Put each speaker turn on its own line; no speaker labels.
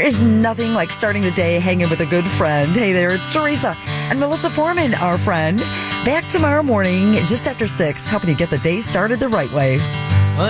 There's nothing like starting the day hanging with a good friend. Hey there, it's Teresa and Melissa Foreman, our friend. Back tomorrow morning, just after 6, helping you get the day started the right way.